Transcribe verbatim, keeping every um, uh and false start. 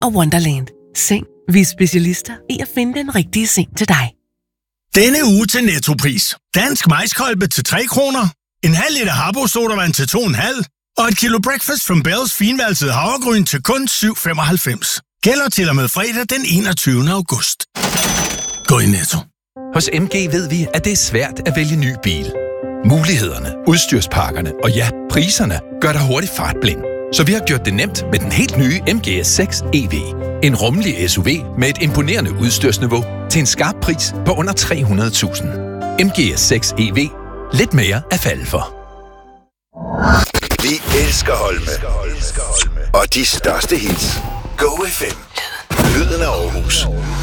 og Wonderland. Seng. Vi er specialister i at finde den rigtige seng til dig. Denne uge til Nettopris. Dansk maiskolbe til tre kroner. En halv liter Habbo sodavand til to komma fem. Og et kilo Breakfast from Bells finvalset havregryn til kun syv femoghalvfems. Gælder til og med fredag den enogtyvende august. Gå i Netto. Hos M G ved vi, at det er svært at vælge ny bil. Mulighederne, udstyrspakkerne og ja, priserne gør dig hurtigt fartblind. Så vi har gjort det nemt med den helt nye M G S seks E V. En rummelig S U V med et imponerende udstyrsniveau til en skarp pris på under tre hundrede tusind. M G S seks E V. Lidt mere at falde for. Vi elsker Holme. Og de største hits. Go F M. Lyden af Aarhus.